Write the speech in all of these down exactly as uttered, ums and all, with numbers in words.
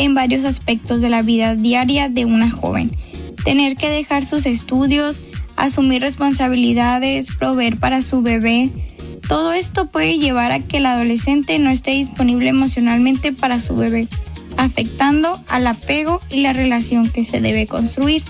en varios aspectos de la vida diaria de una joven. Tener que dejar sus estudios, asumir responsabilidades, proveer para su bebé. Todo esto puede llevar a que el adolescente no esté disponible emocionalmente para su bebé, afectando al apego y la relación que se debe construir.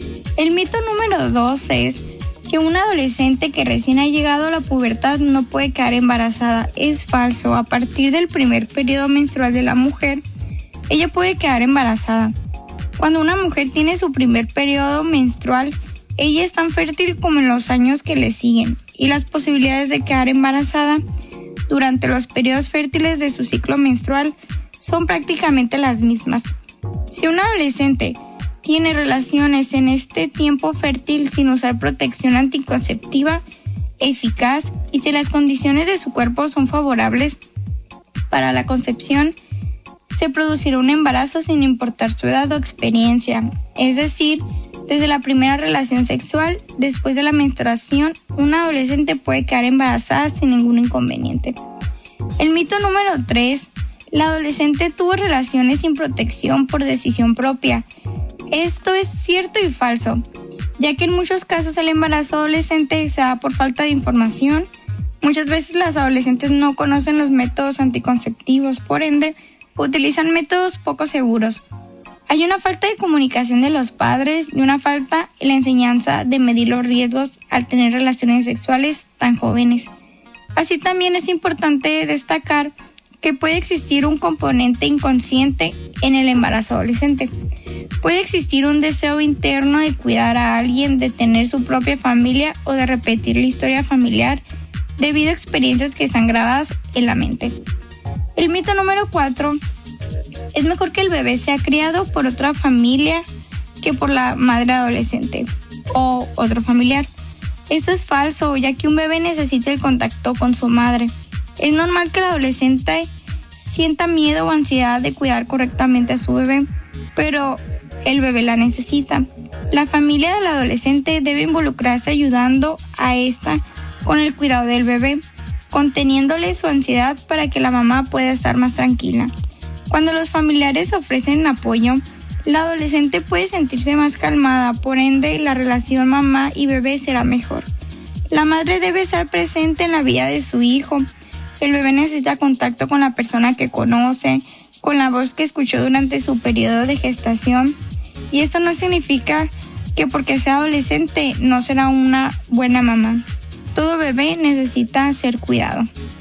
El mito número dos es que una adolescente que recién ha llegado a la pubertad no puede quedar embarazada. Es falso. A partir del primer periodo menstrual de la mujer, ella puede quedar embarazada. Cuando una mujer tiene su primer periodo menstrual, ella es tan fértil como en los años que le siguen, y las posibilidades de quedar embarazada durante los periodos fértiles de su ciclo menstrual son prácticamente las mismas. Si una adolescente tiene relaciones en este tiempo fértil sin usar protección anticonceptiva eficaz y si las condiciones de su cuerpo son favorables para la concepción, se producirá un embarazo sin importar su edad o experiencia. Es decir, desde la primera relación sexual, después de la menstruación, una adolescente puede quedar embarazada sin ningún inconveniente. El mito número tres. La adolescente tuvo relaciones sin protección por decisión propia. Esto es cierto y falso, ya que en muchos casos el embarazo adolescente se da por falta de información. Muchas veces las adolescentes no conocen los métodos anticonceptivos, por ende, utilizan métodos poco seguros. Hay una falta de comunicación de los padres y una falta en la enseñanza de medir los riesgos al tener relaciones sexuales tan jóvenes. Así también es importante destacar que puede existir un componente inconsciente en el embarazo adolescente. Puede existir un deseo interno de cuidar a alguien, de tener su propia familia o de repetir la historia familiar debido a experiencias que están grabadas en la mente. El mito número cuatro. Es mejor que el bebé sea criado por otra familia que por la madre adolescente o otro familiar. Esto es falso, ya que un bebé necesita el contacto con su madre. Es normal que el adolescente sienta miedo o ansiedad de cuidar correctamente a su bebé, pero el bebé la necesita. La familia del adolescente debe involucrarse ayudando a esta con el cuidado del bebé, conteniéndole su ansiedad para que la mamá pueda estar más tranquila. Cuando los familiares ofrecen apoyo, la adolescente puede sentirse más calmada, por ende la relación mamá y bebé será mejor. La madre debe estar presente en la vida de su hijo. El bebé necesita contacto con la persona que conoce, con la voz que escuchó durante su periodo de gestación. Y esto no significa que porque sea adolescente no será una buena mamá. Todo bebé necesita ser cuidado.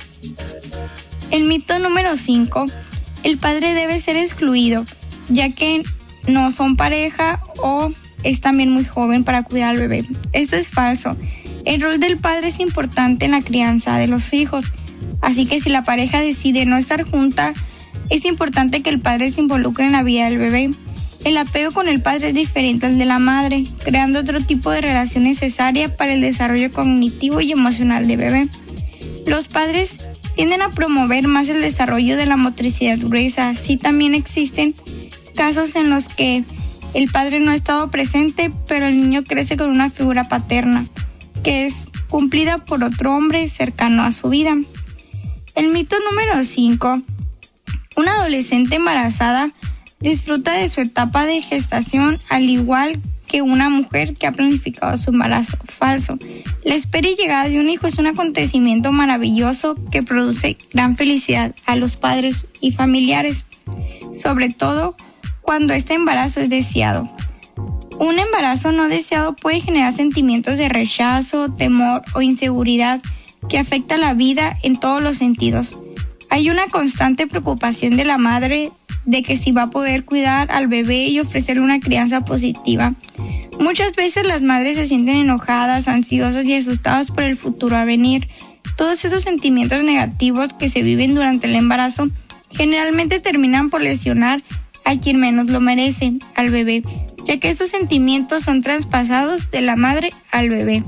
El mito número cinco. El padre debe ser excluido, ya que no son pareja o es también muy joven para cuidar al bebé. Esto es falso. El rol del padre es importante en la crianza de los hijos. Así que si la pareja decide no estar junta, es importante que el padre se involucre en la vida del bebé. El apego con el padre es diferente al de la madre, creando otro tipo de relación necesaria para el desarrollo cognitivo y emocional del bebé. Los padres tienden a promover más el desarrollo de la motricidad gruesa. Sí, también existen casos en los que el padre no ha estado presente, pero el niño crece con una figura paterna, que es cumplida por otro hombre cercano a su vida. El mito número cinco. Una adolescente embarazada disfruta de su etapa de gestación al igual que una mujer que ha planificado su embarazo. Falso. La espera y llegada de un hijo es un acontecimiento maravilloso que produce gran felicidad a los padres y familiares, sobre todo cuando este embarazo es deseado. Un embarazo no deseado puede generar sentimientos de rechazo, temor o inseguridad que afecta la vida en todos los sentidos. Hay una constante preocupación de la madre de que si va a poder cuidar al bebé y ofrecerle una crianza positiva. Muchas veces las madres se sienten enojadas, ansiosas y asustadas por el futuro a venir. Todos esos sentimientos negativos que se viven durante el embarazo generalmente terminan por lesionar a quien menos lo merece, al bebé, ya que estos sentimientos son traspasados de la madre al bebé.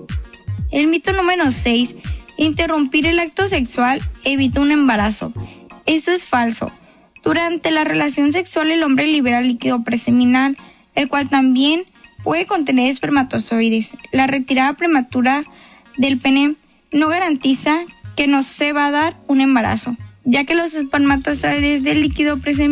El mito número seis. Interrumpir el acto sexual evita un embarazo. Esto es falso. Durante la relación sexual el hombre libera líquido preseminal, el cual también puede contener espermatozoides. La retirada prematura del pene no garantiza que no se va a dar un embarazo, ya que los espermatozoides del líquido preseminal